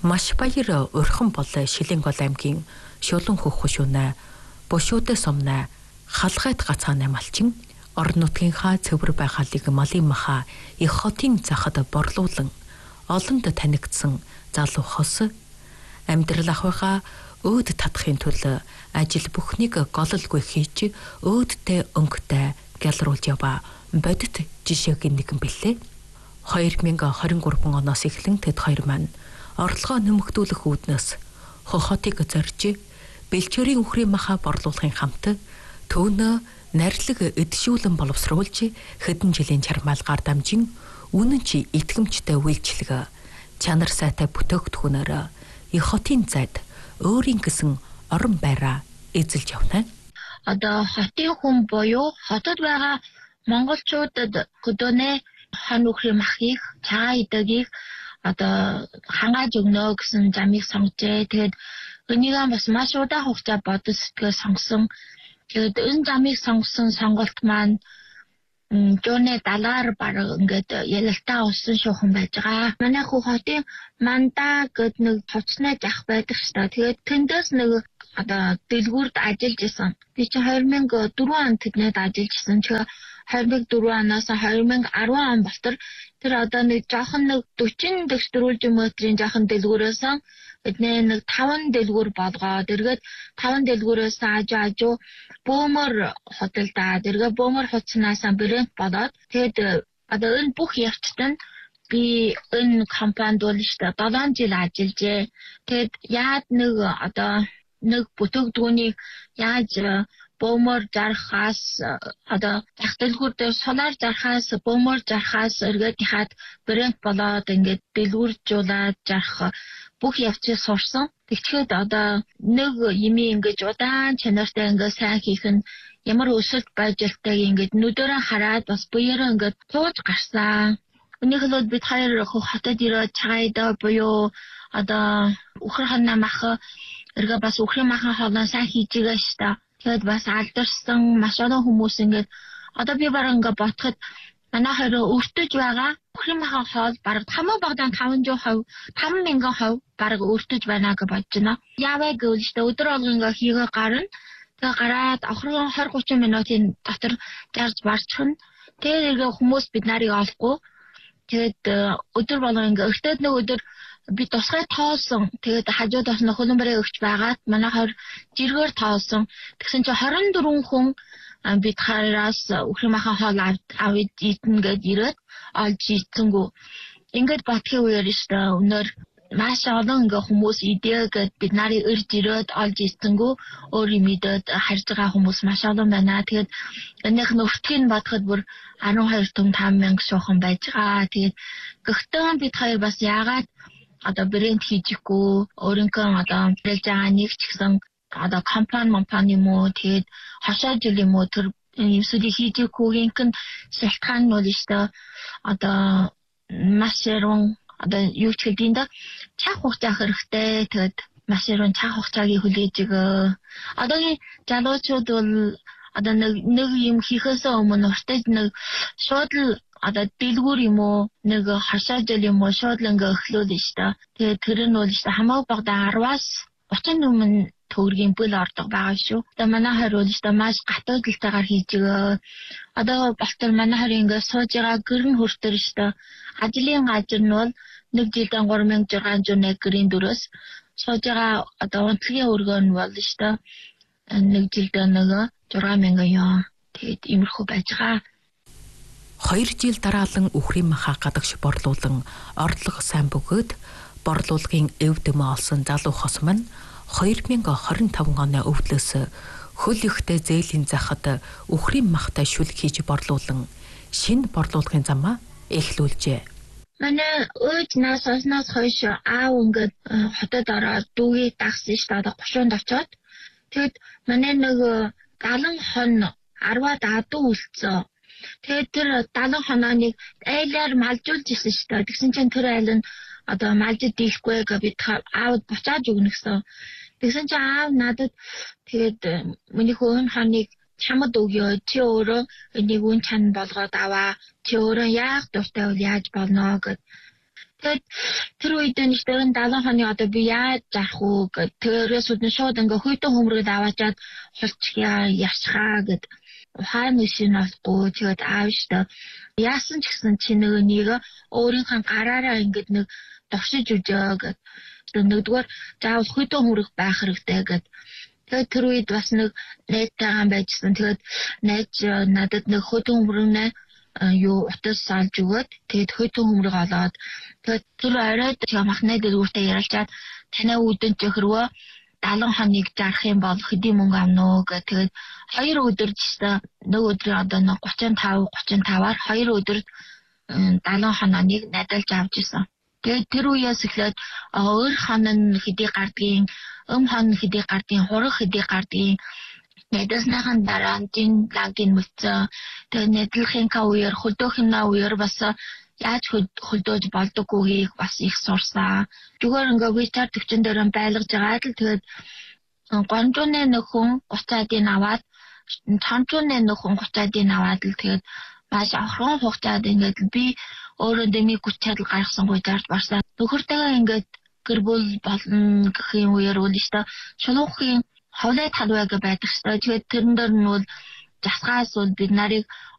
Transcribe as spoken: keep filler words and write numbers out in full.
Маш баяр урхан бол Шилэнгол аймгийн Шулуун хөх хушуунаа бушуудаа сумнаа халгайт гацаанаа малчин орон нутгийнхаа цэвэр байхалыг малын маха их хотын захад борлуулан олонд танигдсан залуу хос амьдрал ахыхаа өөд татахын тулд ажил бүхнийг гололгүй хийж өөдтэй өнгөтэй гялруулж яваа бодит жишээгийн нэгэн билээ. хоёр мянга хорин гурван оноос эхлэн тэд хоёр маань орлогоо нэмэгдүүлэх үүднээс хохотыг зорж бэлчээрийн үхрийн маха борлуулахын хамт төөнөө нарилэг эдшүүлэн боловсруулж хэдэн жилийн чармаалгаар дамжин үнэн чи итгэмжтэй үйлчлэг чанар сайтай бүтээгдэхүүнээр их хотын зайд өөрийн гэсэн орон байраа эзэлж явна. Одоо хотын хүн буюу хотод байгаа монголчуудад хөдөөнэ хан үхрийн махыг цаа идэгийг одоо хангааж өгнө гэсэн замыг сонгожээ. Тэгээд энийг бас маш удаан хугацаа бодож сэтгэл сонгосон. Тэгээд энэ замыг сонгосон сонголт маань жууны далаар баг ингээд ялалтаа усан шуухан байж байгаа. Манай хүү хотын мандаа гэд нэг хувцснаа жах байдаг ш та. Тэгээд тэндээс нэг одоо дэлгүүрд ажиллаж исэн. Би чи хоёр мянга дөрвөн онд тэднээд ажиллаж исэн. Тэгэхээр хоёр мянга дөрвөн оноос хоёр мянга арван он болтор тэр одоо нэг жоохон нэг дөрвөн дэх дөрвөлж метрийн жоохон дэлгүүрээс бидний нэг таван дэлгүүр болгоод эргээд таван дэлгүүрээс ажуу ажуу бөөмөр хотелдаа эргээд бөөмөр хуцснаас брэнд болоод тэгээд одоо энэ бүх явцад нь би энэ компанид бол шүү дээ долоон жил ажиллажээ. Тэгээд яад нэг одоо нэг бүтээгдэхүүнийг яаж бөөмөр зархаас одоо захидалгүйд сулаар зархаас бөөмөр зархаас эргээд хаад брэнд болоод ингээд дэлгүүржуулаад зарх бүх явцыг сурсан. Тэгчгээд одоо нэг юмий ингэж удаан чанартай ингээд сайн хийх нь ямар өсөлт байжлтайг ингээд нүдэрээ хараад бас буюураа ингээд тууж гарсан. Өнөөдөр бид хоёр хотод ирээд цагаайдаа буюу одоо үхэр ханаа мах эргээ бас үхрийн махан хоолоо сайн хийж байгаа шүү дээ. Тэгээд бас алдарсан маш олон хүмүүс ингээд одоо би бараг ингээд бодоход манай хоёр өртөж байгаа үхрийн махан хоол бараг хамаа багадаа таван хувь таван мянган хувь бараг өртөж байна гэж бодож байна. Яавэ гэвэл шүү дээ өдөр болгон ингээд хийгээ гарна. Тэгээд гараад охрон двадцать тридцать минутын дотор зарж барчих нь. Тэгээд эргээ хүмүүс бид нарыг олохгүй. Тэгээд өдөр болгон ингээд өгтөд нэг өдөр би тусгай тоосон. Тэгээд хажуудаас нь хөлбөрөө өгч байгаад манай хоёр жиргээр тоосон. Тэгсэн чинь хорин дөрвөн хүн бид хараас үхрийн махан хоол аваад идэн гээд ирээд олж ийцэнгүү. Ингээд батхын үеэр штэ өнөр маш олон ингээ хүмүүс идээгээд бид нарыг ирж ирээд олж ийцэнгүү өөр юм идээд харж байгаа хүмүүс маш олон байна. Тэгээд энийх нь өртгийг бодоход бүр арван хоёр том таван мянга шуухан байж байгаа. Тэгээд гэхдээ бид хоёр бас яагаад одоо брэнд хийжихгүй өөрөнгөө одоо бэлж байгаа нэг ч гэсэн одоо компани компани юм уу тэгээд хашаа жил юм уу тэр юмсуудыг хийжихгүй гинхэн шалтгаан нь бол шүү одоо маш яруу одоо юу ч гэдэг нь цаг хугацаа хэрэгтэй тэгээд маш яруу цаг хугацааг хүлээж өгөө. Одоогийн залуучууд бол одоо нэг нэг юм хийхээс өмнө уртаж нэг шууд л одоо дэлгүүр юм уу нэг хашаажл юм уу шууд л ингээ эхлүүлнэ шүү дээ. Тэгээд тэр нь бол шүү хамаагүй багада араваас очин өмнө төгрөгийн бүл ордог байгаа шүү. Тэгээд манай хоёр бол шүү маш гатуудалтайгаар хийж байгаа. Одоо болтол манай хоёр ингээ сууж байгаа гэрн хүртэр шүү. Ажлын газар нь бол нэг жилдээ гурван мянга зургаан зуун нэг гэрийн дөрөөс сууж байгаа одоо унтлагын өргөө нь бол шүү нэг жилдээ нэг зургаан мянган ёо. Тэгээд иймэрхүү байж байгаа. Хоёр жил дараалан үхрийн маха гадагш борлуулан орлого сайн бөгөөд борлуулгын эв дэм олсон залуу хос маань хоёр мянга хорин таван оны өвдлөөс хөл ихтэй зээлийн захад үхрийн махтай шүлэг хийж борлуулан шинэ борлуулгын замаа эхлүүлжээ. Манай өөд нас оснаас хойш аав ингээд хотод ороод дүүгээ дагсан шүү дээ гушуунд очоод тэгэд манай нэг галан хон арваад адуу үлдсэн. Тэгээд тэр далан хонооныг айлаар малжуулж исэн шүү дээ. Тэгсэн чинь тэр айл нь одоо малжид дийлэхгүй гэж бид аавд буцааж өгнө гэсэн. Тэгсэн чинь аав надад тэгээд миний хөөн хоныг чамд өгөө. Чи өөрөө энийг үн чан болгоод аваа. Чи өөрөө яах дуртай бол яаж болно гэд. Тэгээд тэр үед нь дөрөн даалгавар ханы одоо би яаж зарах уу гэд тэрээс үдэн шууд ингээ хөйтөн хөмрөд аваачаад хулчихъя ясхаа гэд ухаан машин авахгүй тэгээд аавчтай яасан ч гэсэн чи нөгөө нэг өөрийнхөө гараараа ингээд нэг довшиж үжөө гэд нэгдүгээр заавал хөйтөн хөмрөх байх хэрэгтэй гэд тэгээд тэр үед бас нэг найзтайгаан байжсан тэгээд найз надад нэг хөйтөн хөмрөнэ юу утас салж өгөөд тэгээд хөйтөн хөмрөг олоод тэгээд тэр оройд махнаа дэлгүүртээ ярилцаад танай үүдэн ч хөрвөө даалгавар хоног зарах юм бол хэдий мөнгө авна уу гэх тэгээд хоёр өдөр жишээ нэг өдрийн одоо нэг гучин тав гучин таваар хоёр өдөр даалгавар хоног найдалж авч исэн. Тэгээд тэр үеэс эхлээд өөр хон хэдий гардгийн өм хон хэдий гардгийн хураг хэдий гардгийн найдасныхан дараа дин лагийн мөцөө тэгээд найдлахынхаа үеэр хөлдөөхнөө үеэр бас яаж хөлдөөж болдоггүйг бас их сурсан. Зүгээр ингээ вичар төвчөн дээр байлгаж байгаа л тэгээд гонжууны нөхөн гуцаадын аваад тонжууны нөхөн гуцаадын аваад л тэгээд маш аврагын хугацаанд ингээд би өөрөө дэмий хүч чадал гаргасан гуйдаард барсан. Нөхөртэйгээ ингээд гэр бүл болно гэх юм үеэр үл өстө шулуухын ховлын талбайг байдаг шүү дээ. Тэгээд тэрэн дээр нь бол засгаас бол бид нарыг